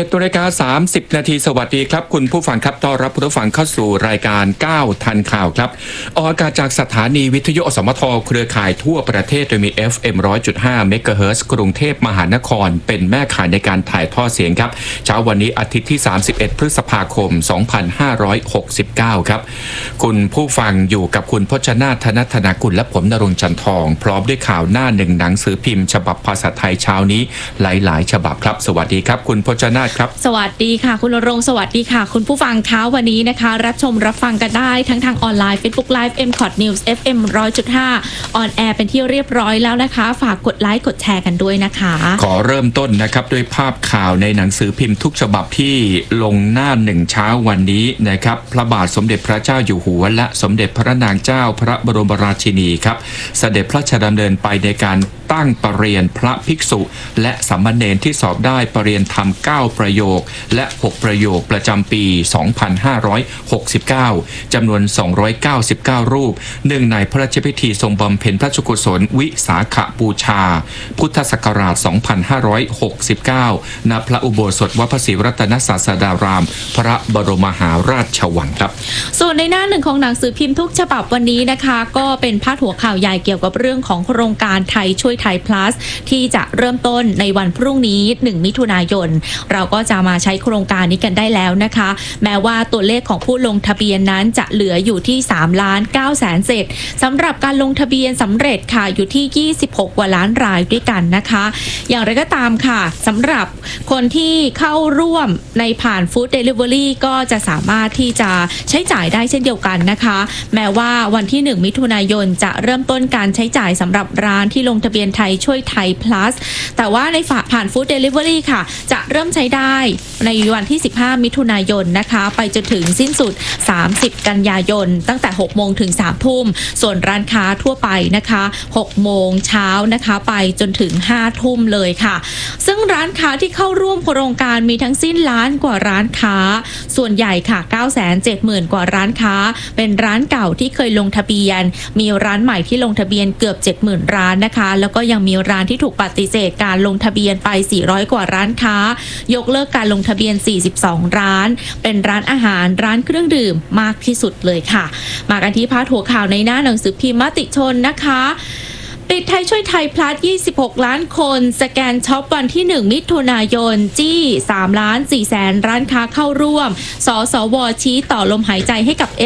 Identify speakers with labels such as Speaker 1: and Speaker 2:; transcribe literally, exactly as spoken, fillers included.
Speaker 1: จ็ดนาฬิกาสามสิบนาทีสวัสดีครับคุณผู้ฟังครับต้อนรับผู้ฟังเข้าสู่รายการก้าวทันข่าวครับออกอากาศจากสถานีวิทยุอสมทเครือข่ายทั่วประเทศโดยมี เอฟ เอ็ม หนึ่งร้อยจุดห้า เมกะเฮิรตซ์กรุงเทพมหานครเป็นแม่ข่ายในการถ่ายทอดเสียงครับเช้าวันนี้อาทิตย์ที่สามสิบเอ็ดพฤษภาคมสองพันห้าร้อยหกสิบเก้าครับคุณผู้ฟังอยู่กับคุณพจนาถ ธนธนากุลและผมณรงค์จันทองพร้อมด้วยข่าวหน้าหนึ่งหนังสือพิมพ์ฉบับภาษาไทยเช้านี้หลายๆฉบับครับสวัสดีครับคุณพจนาถครับ
Speaker 2: สวัสดีค่ะคุณณรงค์สวัสดีค่ะคุณผู้ฟังเช้าวันนี้นะคะรับชมรับฟังกันได้ทั้งทางออนไลน์ Facebook Live เอ็ม คอท News เอฟ เอ็ม หนึ่งร้อยจุดห้า ออนแอร์เป็นที่เรียบร้อยแล้วนะคะฝากกดไลค์กดแชร์กันด้วยนะคะ
Speaker 1: ขอเริ่มต้นนะครับด้วยภาพข่าวในหนังสือพิมพ์ทุกฉบับที่ลงหน้าหนึ่งเช้าวันนี้นะครับพระบาทสมเด็จพระเจ้าอยู่หัวและสมเด็จพระนางเจ้าพระบรมราชินีครับเสด็จพระราชดำเนินไปในการตั้งประเรียนพระภิกษุและสามเณรที่สอบได้ประเรียนธรรมเก้าประโยคและหกประโยคประจำปีสองพันห้าร้อยหกสิบเก้าจำนวนสองร้อยเก้าสิบเก้ารูปเนื่องในพระราชพิธีทรงบำเพ็ญพระราชกุศลวิสาขบูชาพุทธศักราชสองพันห้าร้อยหกสิบเก้าณพระอุโบสถวัดพระศรีรัตนศาสดารามพระบรมมหาราชวังครับ
Speaker 2: ส่วนในหน้าหนึ่งของหนังสือพิมพ์ทุกฉบับวันนี้นะคะก็เป็นพาดหัวข่าวใหญ่เกี่ยวกับเรื่องของโครงการไทยช่วยไทย plus ที่จะเริ่มต้นในวันพรุ่งนี้หนึ่งมิถุนายนเราก็จะมาใช้โครงการนี้กันได้แล้วนะคะแม้ว่าตัวเลขของผู้ลงทะเบียนนั้นจะเหลืออยู่ที่สามล้านเก้าแสนเศษสำหรับการลงทะเบียนสำเร็จค่ะอยู่ที่ยี่สิบหกกว่าล้านรายด้วยกันนะคะอย่างไรก็ตามค่ะสำหรับคนที่เข้าร่วมในผ่านฟู้ดเดลิเวอรี่ก็จะสามารถที่จะใช้จ่ายได้เช่นเดียวกันนะคะแม้ว่าวันที่หนึ่งมิถุนายนจะเริ่มต้นการใช้จ่ายสำหรับร้านที่ลงทะเบียนไทยช่วยไทย plus แต่ว่าในผ่านฟู้ดเดลิเวอรี่ค่ะจะเริ่มใช้ได้ในวันที่สิบห้ามิถุนายนนะคะไปจนถึงสิ้นสุดสามสิบกันยายนตั้งแต่หกโมงถึงสามทุ่มส่วนร้านค้าทั่วไปนะคะหกโมงเช้านะคะไปจนถึงห้าทุ่มเลยค่ะซึ่งร้านค้าที่เข้าร่วมโครงการมีทั้งสิ้นล้านกว่าร้านค้าส่วนใหญ่ค่ะ เก้าแสนเจ็ดหมื่น กว่าร้านค้าเป็นร้านเก่าที่เคยลงทะเบียนมีร้านใหม่ที่ลงทะเบียนเกือบ เจ็ดหมื่น ร้านนะคะแล้วก็ยังมีร้านที่ถูกปฏิเสธการลงทะเบียนไปสี่ร้อยกว่าร้านค้ายกเลิกการลงทะเบียนสี่สิบสองร้านเป็นร้านอาหารร้านเครื่องดื่มมากที่สุดเลยค่ะมากันที่พาดหัวข่าวในหน้าหนังสือพิมพ์มติชนนะคะปิดไทยช่วยไทยพลัสยี่สิบหกล้านคนสแกนช็อปวันที่หนึ่งมิถุนายนจี้สามล้านสี่แสนร้านค้าเข้าร่วมสสวชี้ต่อลมหายใจให้กับ